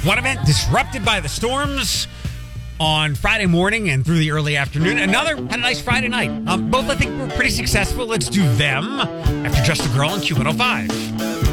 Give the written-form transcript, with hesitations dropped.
One event disrupted by the storms on Friday morning and through the early afternoon. Another had a nice Friday night. Both, I think, were pretty successful. Let's do them after Just a Girl on Q105.